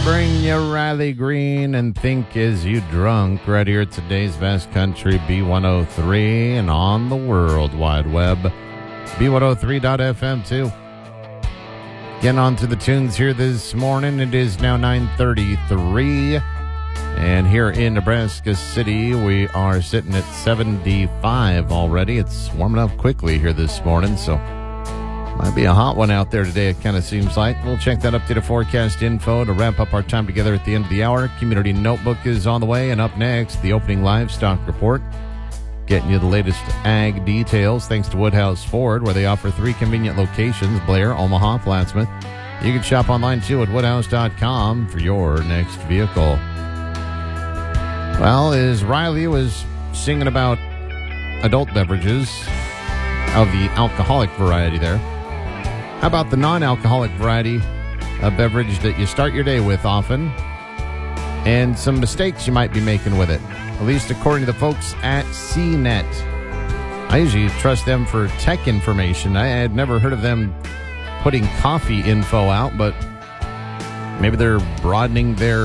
Bring you Riley Green and Think Is You Drunk right here at today's Best Country B103 and on the World Wide Web, B103.fm too. Getting on to the tunes here this morning. It is now 9:33, and here in Nebraska City, we are sitting at 75 already. It's warming up quickly here this morning, so might be a hot one out there today, it kind of seems like. We'll check that updated forecast info to wrap up our time together at the end of the hour. Community Notebook is on the way, and up next, the opening livestock report. Getting you the latest ag details thanks to Woodhouse Ford, where they offer 3 convenient locations, Blair, Omaha, Plattsmouth. You can shop online, too, at woodhouse.com for your next vehicle. Well, as Riley was singing about adult beverages of the alcoholic variety there, how about the non-alcoholic variety, a beverage that you start your day with often, and some mistakes you might be making with it, at least according to the folks at CNET. I usually trust them for tech information. I had never heard of them putting coffee info out, but maybe they're broadening their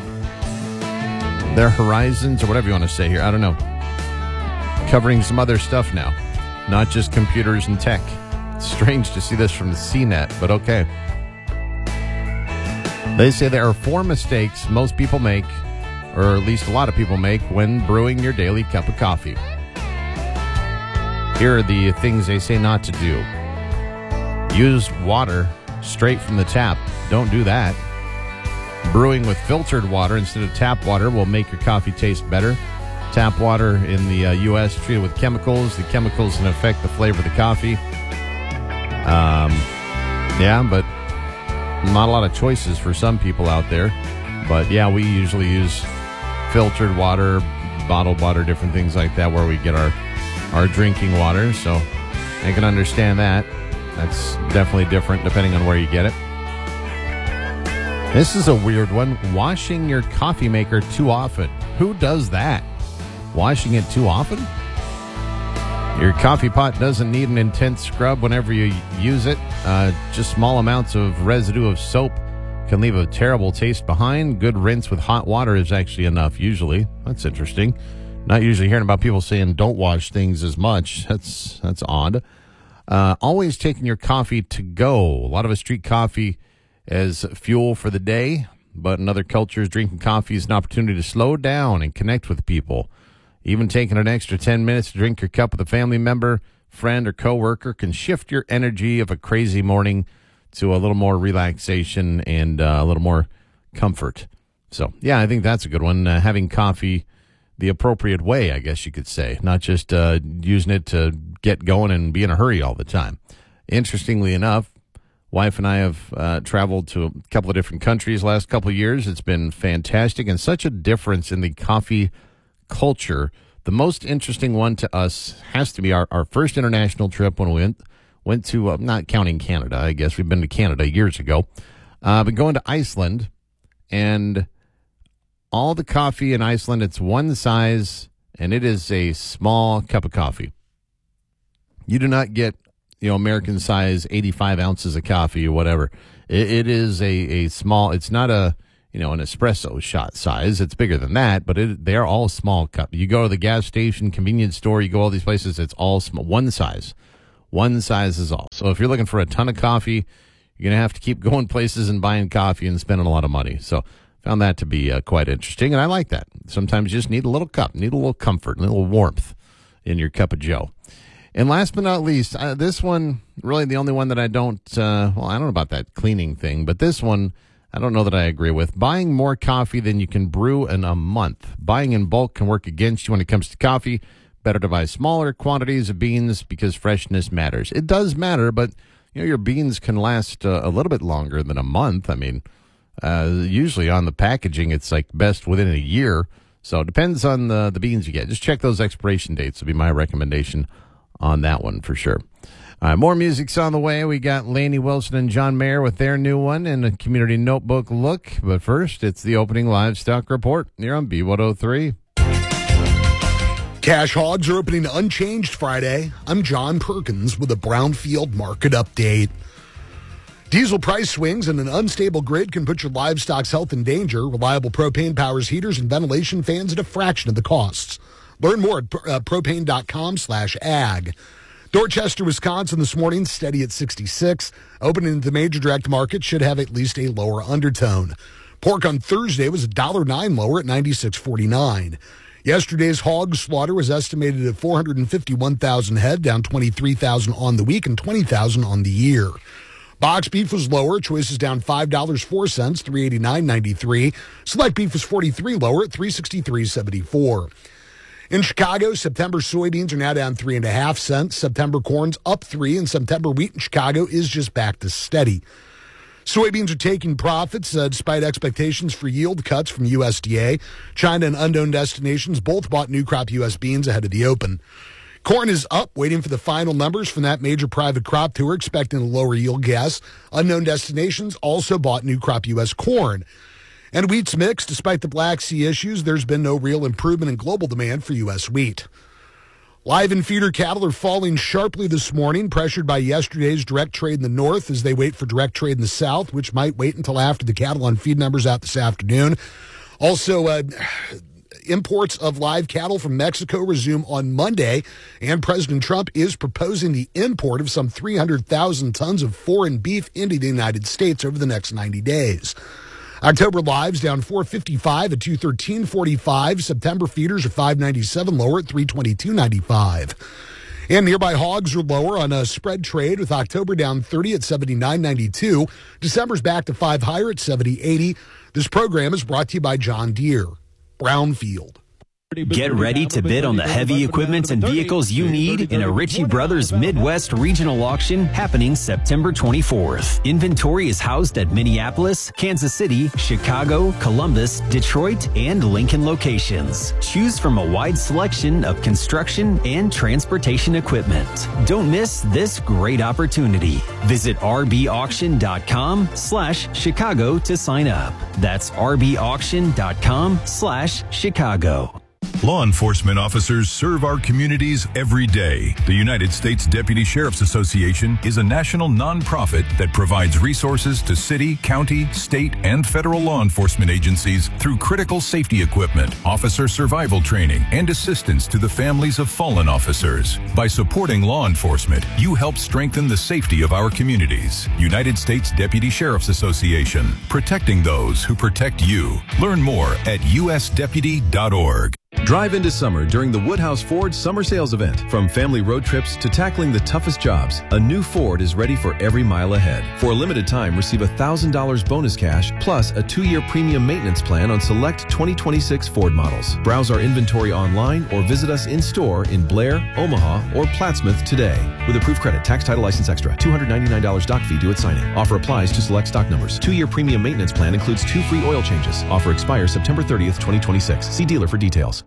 horizons or whatever you want to say here. I don't know. Covering some other stuff now, not just computers and tech. It's strange to see this from the CNET, but okay. They say there are 4 mistakes most people make, or at least a lot of people make, when brewing your daily cup of coffee. Here are the things they say not to do. Use water straight from the tap. Don't do that. Brewing with filtered water instead of tap water will make your coffee taste better. Tap water in the U.S. treated with chemicals. The chemicals can affect the flavor of the coffee. But not a lot of choices for some people out there. But yeah, we usually use filtered water, bottled water, different things like that where we get our drinking water. So I can understand that. That's definitely different depending on where you get it. This is a weird one. Washing your coffee maker too often. Who does that? Washing it too often? Your coffee pot doesn't need an intense scrub whenever you use it. Just small amounts of residue of soap can leave a terrible taste behind. Good rinse with hot water is actually enough, usually. That's interesting. Not usually hearing about people saying don't wash things as much. That's odd. Always taking your coffee to go. A lot of us treat coffee as fuel for the day, but in other cultures, drinking coffee is an opportunity to slow down and connect with people. Even taking an extra 10 minutes to drink your cup with a family member, friend, or coworker can shift your energy of a crazy morning to a little more relaxation and a little more comfort. So, yeah, I think that's a good one. Having coffee the appropriate way, I guess you could say, not just using it to get going and be in a hurry all the time. Interestingly enough, wife and I have traveled to a couple of different countries last couple of years. It's been fantastic and such a difference in the coffee culture. The most interesting one to us has to be our first international trip when we went to, not counting Canada, I guess we've been to Canada years ago, but going to Iceland, and all the coffee in Iceland, it's one size, and it is a small cup of coffee. You do not get, American size 85 ounces of coffee or whatever. It is a small, it's not an espresso shot size. It's bigger than that, but they're all small cup. You go to the gas station, convenience store, you go all these places, it's all small, one size. One size is all. So if you're looking for a ton of coffee, you're going to have to keep going places and buying coffee and spending a lot of money. So found that to be quite interesting, and I like that. Sometimes you just need a little cup, need a little comfort, a little warmth in your cup of joe. And last but not least, this one, really the only one that I don't, I don't know about that cleaning thing, but this one, I don't know that I agree with. Buying more coffee than you can brew in a month. Buying in bulk can work against you when it comes to coffee. Better to buy smaller quantities of beans because freshness matters. It does matter, but your beans can last a little bit longer than a month. I mean, usually on the packaging, it's like best within a year. So it depends on the beans you get. Just check those expiration dates would be my recommendation on that one for sure. More music's on the way. We got Lainey Wilson and John Mayer with their new one and a Community Notebook look. But first, it's the opening livestock report here on B103. Cash hogs are opening unchanged Friday. I'm John Perkins with a Brownfield market update. Diesel price swings and an unstable grid can put your livestock's health in danger. Reliable propane powers heaters and ventilation fans at a fraction of the costs. Learn more at propane.com/ag. Dorchester, Wisconsin this morning, steady at 66. Opening the major direct market should have at least a lower undertone. Pork on Thursday was $1.09 lower at $96.49. Yesterday's hog slaughter was estimated at 451,000 head, down 23,000 on the week and 20,000 on the year. Box beef was lower. Choices down $5.04, $389.93. Select beef was 43 lower at $363.74. In Chicago, September soybeans are now down 3.5 cents. September corn's up 3, and September wheat in Chicago is just back to steady. Soybeans are taking profits despite expectations for yield cuts from USDA. China and unknown destinations both bought new crop U.S. beans ahead of the open. Corn is up, waiting for the final numbers from that major private crop tour, expecting a lower yield guess. Unknown destinations also bought new crop U.S. corn. And wheat's mixed. Despite the Black Sea issues, there's been no real improvement in global demand for U.S. wheat. Live and feeder cattle are falling sharply this morning, pressured by yesterday's direct trade in the north as they wait for direct trade in the south, which might wait until after the cattle on feed numbers out this afternoon. Also, imports of live cattle from Mexico resume on Monday, and President Trump is proposing the import of some 300,000 tons of foreign beef into the United States over the next 90 days. October lives down 455 at 213.45. September feeders are 597 lower at 322.95. And nearby hogs are lower on a spread trade, with October down 30 at 79.92. December's back to 5 higher at 70.80. This program is brought to you by John Deere. Brownfield. Get ready to bid on the heavy equipment and vehicles you need in a Ritchie Brothers Midwest Regional Auction happening September 24th. Inventory is housed at Minneapolis, Kansas City, Chicago, Columbus, Detroit, and Lincoln locations. Choose from a wide selection of construction and transportation equipment. Don't miss this great opportunity. Visit rbauction.com/Chicago to sign up. That's rbauction.com/Chicago. Law enforcement officers serve our communities every day. The United States Deputy Sheriff's Association is a national nonprofit that provides resources to city, county, state, and federal law enforcement agencies through critical safety equipment, officer survival training, and assistance to the families of fallen officers. By supporting law enforcement, you help strengthen the safety of our communities. United States Deputy Sheriff's Association, protecting those who protect you. Learn more at usdeputy.org. Drive into summer during the Woodhouse Ford Summer Sales Event. From family road trips to tackling the toughest jobs, a new Ford is ready for every mile ahead. For a limited time, receive $1,000 bonus cash plus a 2-year premium maintenance plan on select 2026 Ford models. Browse our inventory online or visit us in-store in Blair, Omaha, or Plattsmouth today. With approved credit, tax, title, license extra, $299 doc fee due at signing. Offer applies to select stock numbers. 2-year premium maintenance plan includes 2 free oil changes. Offer expires September 30th, 2026. See dealer for details.